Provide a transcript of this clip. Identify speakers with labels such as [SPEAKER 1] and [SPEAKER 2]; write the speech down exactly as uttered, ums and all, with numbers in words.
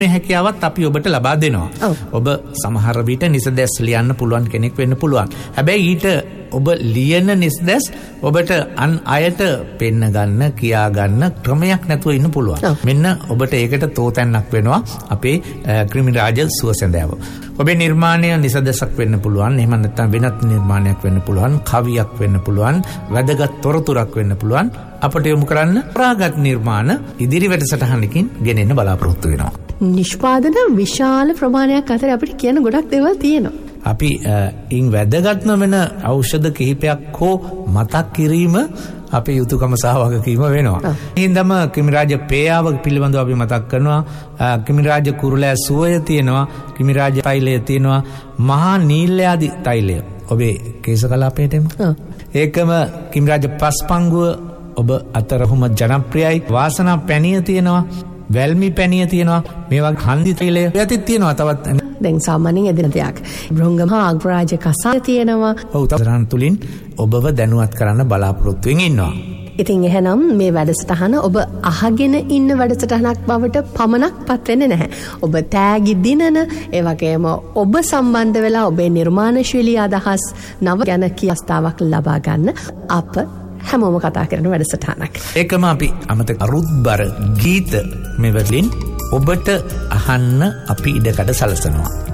[SPEAKER 1] හැකියාවත් අපි ඔබට ලබා දෙනවා. ඔබ සමහර විට නිසදැස් ලියන්න පුළුවන් කෙනෙක් වෙන්න පුළුවන්. හැබැයි ඊට ඔබ ලියන නිසදැස් ඔබට අන් අයට පෙන්න ගන්න, කියා ගන්න ක්‍රමයක් නැතුව ඉන්න පුළුවන්. මෙන්න ඔබට ඒකට තෝතැන්නක් වෙනවා අපේ ක්‍රිමිරාජ සුවසැඳෑව. ඔබේ නිර්මාණය නිසදැසක් වෙන්න පුළුවන්. එහෙම නැත්නම් වෙනත් නිර්මාණයක් වෙන්න පුළුවන්. කවියක් වෙන්න පුළුවන්. වැදගත් තොරතුරක් වෙන්න පුළුවන්. අපට යොමු කරන්න ප්‍රාගත් නිර්මාණ ඉදිරි වැඩසටහනකින් ගෙනෙන්න බලාපොරොත්තු වෙනවා.
[SPEAKER 2] නිෂ්පාදන විශාල ප්‍රමාණයක් අතර අපිට කියන ගොඩක් දේවල් තියෙනවා.
[SPEAKER 1] අපි ඉන් වැදගත්ම වෙන ඖෂධ කිහිපයක් හෝ මතක් කිරීම අපේ යුතුයකම සහ වගකීම වෙනවා. ඉතින්දම ක්‍රිමිරාජ පේයාව පිළිබඳව අපි මතක් කරනවා. ක්‍රිමිරාජ කුරුලෑ සුවය තියෙනවා. ක්‍රිමිරාජ තෛලය තියෙනවා. මහා නීල්‍යාදි තෛලය ඔබේ කේශ කලාපයට එම. ඒකම ක්‍රිමිරාජ පස්පංගුව ඔබ අතරහුම ජනප්‍රියයි. වාසනා පැණිය තියෙනවා. වැල්මි පැණිය තියෙනවා. මේවා හන්දි තෛලය යටිත් තියෙනවා. තවත්
[SPEAKER 2] දැන් සාමාන්‍යයෙන් එදින දෙයක්. බ්‍රොංගම අග්‍රාජ කසාය තියෙනවා.
[SPEAKER 1] ඔව් තරන් තුලින් ඔබව දැනුවත් කරන්න බලාපොරොත්තු වෙමින් ඉන්නවා.
[SPEAKER 2] ඉතින් එහෙනම් මේ වැඩසටහන ඔබ අහගෙන ඉන්න වැඩසටහනක් බවට පමණක් පත් වෙන්නේ නැහැ. ඔබ තෑගි දිනන, ඒ වගේම ඔබ සම්බන්ධ වෙලා ඔබේ නිර්මාණශීලී අදහස් නව ගැන කියස්තාවක් ලබා ගන්න අප හැමෝම කතා කරන වැඩසටහනක්.
[SPEAKER 1] ඒකම අපි අමතක අරුත්බර ගීත මෙවලින් ඔබට අහන්න අපි ඉඩකඩ සලසනවා.